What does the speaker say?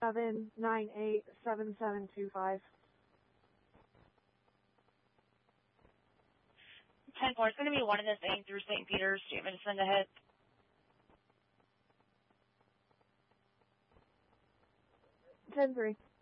7987725. 10-4, it's going to be one in the same through St. Peter's. Do you want me to send ahead? 10-3.